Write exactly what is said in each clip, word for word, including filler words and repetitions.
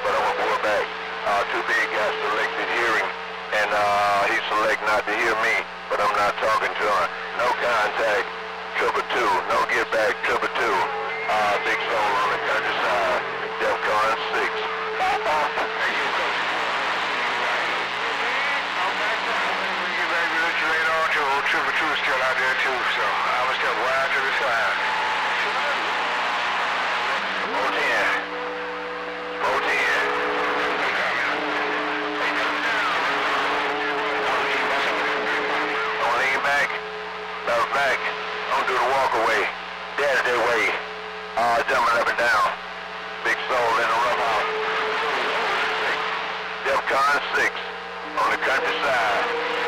but I'm gonna pull back. Uh, too big got selected hearing, and uh, he select not to hear me, but I'm not talking to him. No contact, triple two. No get back, triple two. Uh, Big Soul on the countryside. DEFCON six. Triple two is still out there too, so I was still wide to the side. four ten. four ten. Don't lean back. Bounce back. Don't do the walk away. Dash that way. Uh, jumping up and down. Big Soul in the rough house. DEFCON six on the countryside.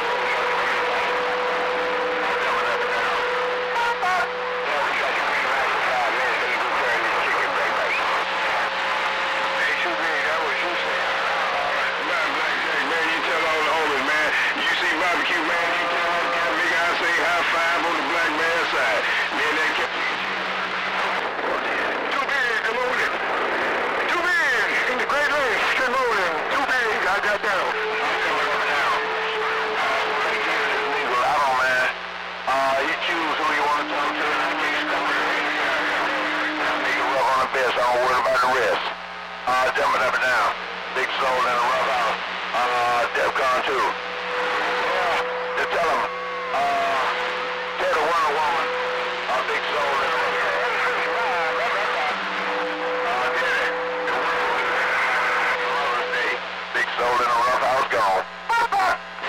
Barbecue, man, you tell all the big guys say high five on the black man's side. Man, that kept too big to load it. Too big in the Great Lakes to load it. Too big, I got down. I don't, man. Uh, you choose who you want to talk to, and I can't stop it. Nigga rough on the best, I don't worry about the rest. Uh, jumping up and down. Big Soul in the rough house. Uh, DEFCON two.